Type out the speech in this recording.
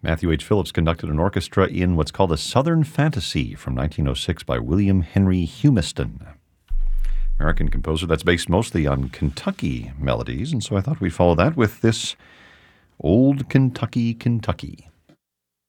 Matthew H. Phillips conducted an orchestra in what's called a Southern Fantasy from 1906 by William Henry Humiston. American composer that's based mostly on Kentucky melodies, and so I thought we'd follow that with this Old Kentucky, Kentucky.